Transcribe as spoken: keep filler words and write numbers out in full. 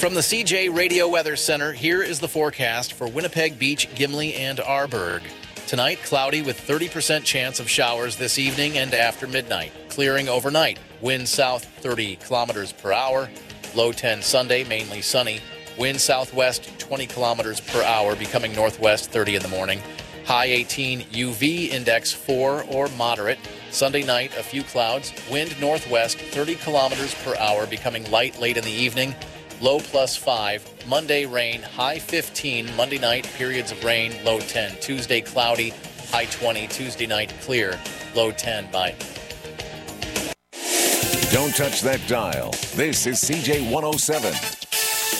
From the C J Radio Weather Center, here is the forecast for Winnipeg Beach, Gimli, and Arborg. Tonight, cloudy with thirty percent chance of showers this evening and after midnight. Clearing overnight. Wind south thirty kilometers per hour. Low ten Sunday, mainly sunny. Wind southwest twenty kilometers per hour, becoming northwest thirty in the morning. High eighteen, U V index four or moderate. Sunday night, a few clouds. Wind northwest thirty kilometers per hour, becoming light late in the evening. Low plus five. Monday rain, high fifteen. Monday night, periods of rain, low ten. Tuesday cloudy, high twenty. Tuesday night clear, low ten. Bye. Don't touch that dial. This is C J one oh seven.